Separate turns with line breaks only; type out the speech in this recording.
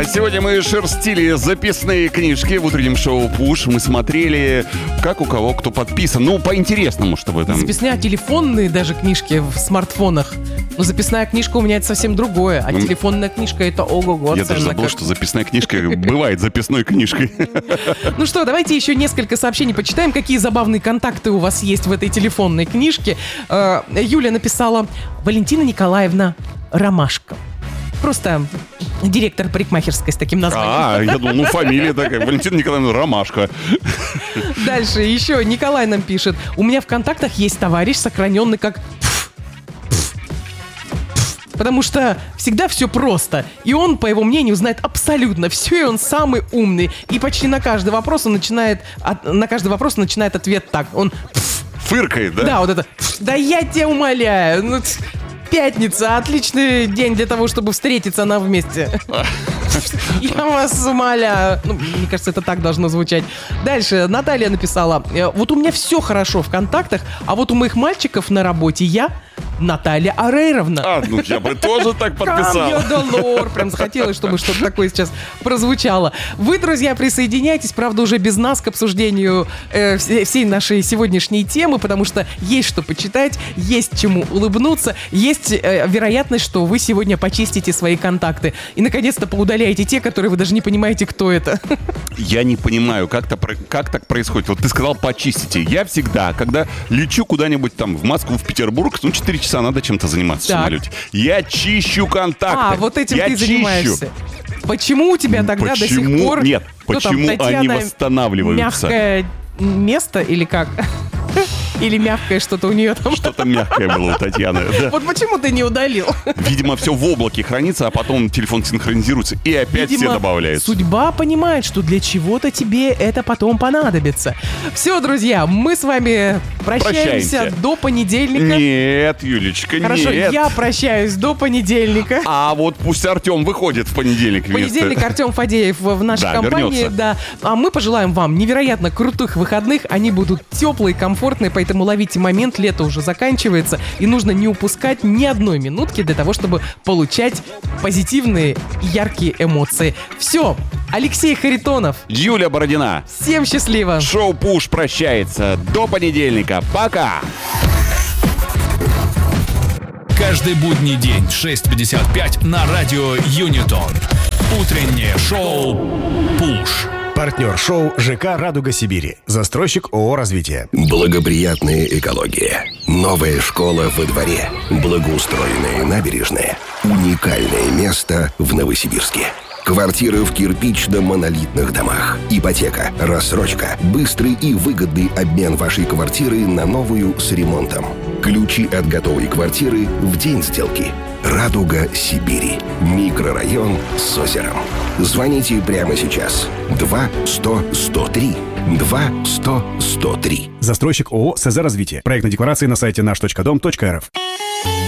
Сегодня мы шерстили записные книжки в утреннем шоу «Пуш». Мы смотрели, как у кого кто подписан. Ну, по-интересному, чтобы там...
Записные, телефонные даже книжки в смартфонах. Но записная книжка у меня это совсем другое. А телефонная книжка это ого-го.
Я даже забыл, что записная книжка бывает записной книжкой.
Ну что, давайте еще несколько сообщений почитаем. Какие забавные контакты у вас есть в этой телефонной книжке. Юля написала: Валентина Николаевна Ромашка. Просто директор парикмахерской с таким названием.
Я думал, фамилия такая. Валентина Николаевна Ромашка.
Дальше еще Николай нам пишет: у меня в контактах есть товарищ, сохраненный как... Потому что всегда все просто. И он, по его мнению, знает абсолютно все, и он самый умный. И почти на каждый вопрос он начинает ответ так. Он...
Фыркает, да?
Да, вот это... Да я тебя умоляю. Пятница, отличный день для того, чтобы встретиться нам вместе. Я вас умоляю. Мне кажется, это так должно звучать. Дальше Наталья написала: вот у меня все хорошо в контактах, а вот у моих мальчиков на работе я Наталья Арейровна.
Я бы тоже так подписал.
Прям захотелось, чтобы что-то такое сейчас прозвучало. Вы, друзья, присоединяйтесь, правда, уже без нас к обсуждению всей нашей сегодняшней темы, потому что есть что почитать, есть чему улыбнуться, есть вероятность, что вы сегодня почистите свои контакты и, наконец-то, поудаляете те, которые вы даже не понимаете, кто это.
Я не понимаю, как так происходит. Вот ты сказал почистите. Я всегда, когда лечу куда-нибудь там в Москву, в Петербург, 4 часа надо чем-то заниматься в самолете. Я чищу контакты.
Вот этим ты занимаешься. Почему у тебя тогда до сих пор...
Нет, почему они восстанавливаются?
Мягкое место или как? Или мягкое что-то у нее там?
Что-то мягкое было у Татьяны. Да.
Вот почему ты не удалил?
Видимо, все в облаке хранится, а потом телефон синхронизируется, и опять все добавляются.
Судьба понимает, что для чего-то тебе это потом понадобится. Все, друзья, мы с вами прощаемся до понедельника.
Нет, Юлечка, нет.
Хорошо, я прощаюсь до понедельника.
А вот пусть Артем выходит в понедельник.
В понедельник Артем Фадеев в нашей компании.
Вернется.
Да. А мы пожелаем вам невероятно крутых выходных. Они будут теплые, комфортные, поэтому ловите момент, лето уже заканчивается, и нужно не упускать ни одной минутки для того, чтобы получать позитивные, яркие эмоции. Все, Алексей Харитонов,
Юля Бородина.
Всем счастливо.
Шоу «Пуш» прощается. До понедельника. Пока.
Каждый будний день в 6:55 на радио Юнитон. Утреннее шоу «Пуш».
Партнер шоу ЖК «Радуга Сибири». Застройщик ООО «Развитие».
Благоприятная экология. Новая школа во дворе. Благоустроенные набережные. Уникальное место в Новосибирске. Квартиры в кирпично-монолитных домах. Ипотека, рассрочка, быстрый и выгодный обмен вашей квартиры на новую с ремонтом. Ключи от готовой квартиры в день сделки. «Радуга Сибири». Микрорайон с озером. Звоните прямо сейчас. 2-100-103. 2-100-103.
Застройщик ООО «СЗ Развитие». Проектная декларация на сайте наш.дом.рф.